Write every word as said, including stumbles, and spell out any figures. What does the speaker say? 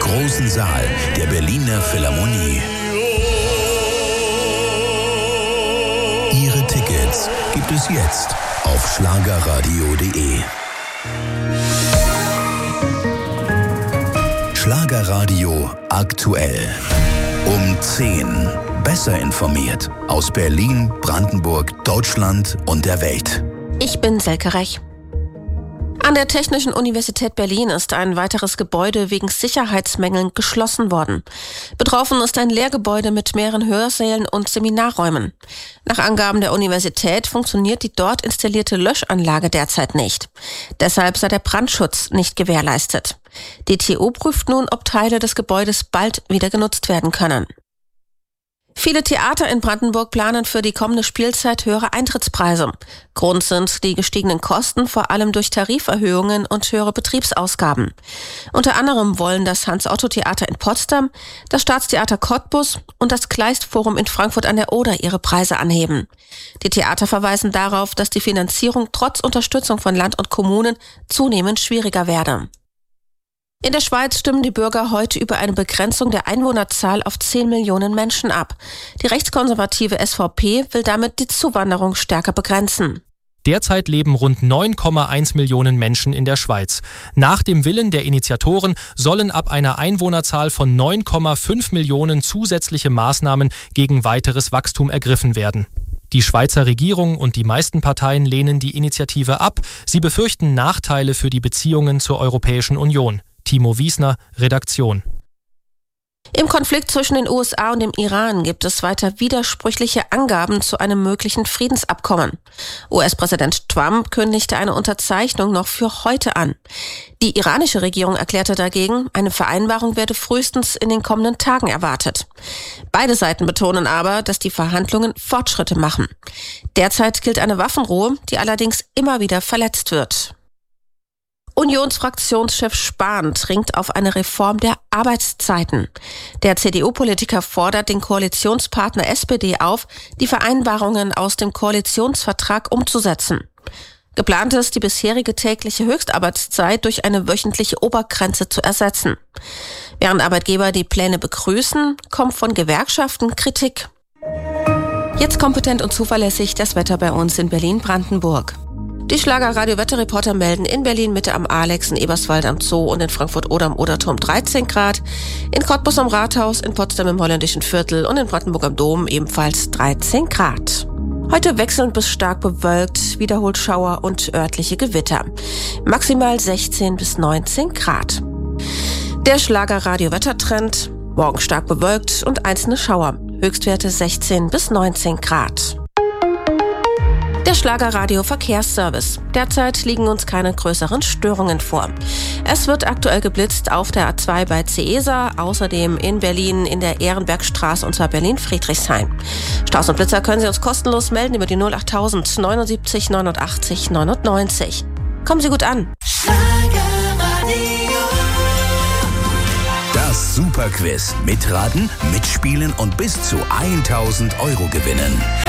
großen Saal der Berliner Philharmonie. Ihre Tickets gibt es jetzt auf schlagerradio punkt de. Schlagerradio aktuell. Um zehn. Besser informiert aus Berlin, Brandenburg, Deutschland und der Welt. Ich bin Selke Rech. An der Technischen Universität Berlin ist ein weiteres Gebäude wegen Sicherheitsmängeln geschlossen worden. Betroffen ist ein Lehrgebäude mit mehreren Hörsälen und Seminarräumen. Nach Angaben der Universität funktioniert die dort installierte Löschanlage derzeit nicht. Deshalb sei der Brandschutz nicht gewährleistet. Die T U prüft nun, ob Teile des Gebäudes bald wieder genutzt werden können. Viele Theater in Brandenburg planen für die kommende Spielzeit höhere Eintrittspreise. Grund sind die gestiegenen Kosten, vor allem durch Tariferhöhungen und höhere Betriebsausgaben. Unter anderem wollen das Hans-Otto-Theater in Potsdam, das Staatstheater Cottbus und das Kleist-Forum in Frankfurt an der Oder ihre Preise anheben. Die Theater verweisen darauf, dass die Finanzierung trotz Unterstützung von Land und Kommunen zunehmend schwieriger werde. In der Schweiz stimmen die Bürger heute über eine Begrenzung der Einwohnerzahl auf zehn Millionen Menschen ab. Die rechtskonservative S V P will damit die Zuwanderung stärker begrenzen. Derzeit leben rund neun Komma eins Millionen Menschen in der Schweiz. Nach dem Willen der Initiatoren sollen ab einer Einwohnerzahl von neun Komma fünf Millionen zusätzliche Maßnahmen gegen weiteres Wachstum ergriffen werden. Die Schweizer Regierung und die meisten Parteien lehnen die Initiative ab. Sie befürchten Nachteile für die Beziehungen zur Europäischen Union. Timo Wiesner, Redaktion. Im Konflikt zwischen den U S A und dem Iran gibt es weiter widersprüchliche Angaben zu einem möglichen Friedensabkommen. U S-Präsident Trump kündigte eine Unterzeichnung noch für heute an. Die iranische Regierung erklärte dagegen, eine Vereinbarung werde frühestens in den kommenden Tagen erwartet. Beide Seiten betonen aber, dass die Verhandlungen Fortschritte machen. Derzeit gilt eine Waffenruhe, die allerdings immer wieder verletzt wird. Unionsfraktionschef Spahn dringt auf eine Reform der Arbeitszeiten. Der C D U-Politiker fordert den Koalitionspartner S P D auf, die Vereinbarungen aus dem Koalitionsvertrag umzusetzen. Geplant ist, die bisherige tägliche Höchstarbeitszeit durch eine wöchentliche Obergrenze zu ersetzen. Während Arbeitgeber die Pläne begrüßen, kommt von Gewerkschaften Kritik. Jetzt kompetent und zuverlässig das Wetter bei uns in Berlin-Brandenburg. Die Schlager-Radio-Wetterreporter melden in Berlin-Mitte am Alex, in Eberswald am Zoo und in Frankfurt-Oder am Oderturm dreizehn Grad, in Cottbus am Rathaus, in Potsdam im Holländischen Viertel und in Brandenburg am Dom ebenfalls dreizehn Grad. Heute wechselnd bis stark bewölkt, wiederholt Schauer und örtliche Gewitter. Maximal sechzehn bis neunzehn Grad. Der Schlager-Radio-Wettertrend: morgen stark bewölkt und einzelne Schauer. Höchstwerte sechzehn bis neunzehn Grad. Der Schlagerradio Verkehrsservice. Derzeit liegen uns keine größeren Störungen vor. Es wird aktuell geblitzt auf der A zwei bei Ceesa, außerdem in Berlin in der Ehrenbergstraße und zwar Berlin-Friedrichshain. Staus und Blitzer können Sie uns kostenlos melden über die null achttausend neunundsiebzig neunundachtzig neunundneunzig. Kommen Sie gut an. Das Superquiz. Mitraten, mitspielen und bis zu tausend Euro gewinnen.